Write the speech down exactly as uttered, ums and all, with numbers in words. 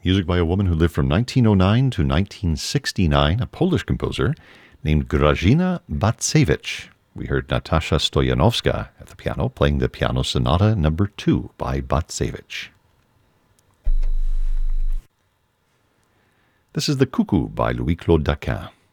music by a woman who lived from nineteen oh nine to nineteen sixty-nine, a Polish composer named Grażyna Bacewicz. We heard Natasha Stoyanowska at the piano playing the Piano Sonata number two by Bacewicz. This is The Cuckoo by Louis-Claude Daquin.